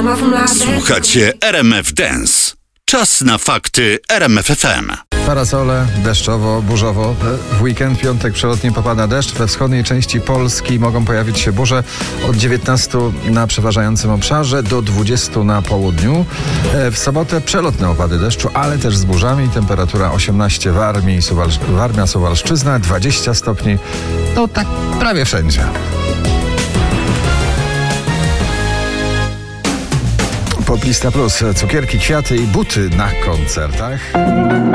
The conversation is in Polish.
Słuchacie RMF Dance. Czas na fakty RMF FM. Parasole, deszczowo, burzowo. W weekend, piątek przelotnie popada deszcz. We wschodniej części Polski mogą pojawić się burze od 19 na przeważającym obszarze do 20 na południu. W sobotę przelotne opady deszczu, ale też z burzami. Temperatura 18 Warmia, Suwalszczyzna, 20 stopni. No tak prawie wszędzie. Poplista Plus, cukierki, kwiaty i buty na koncertach.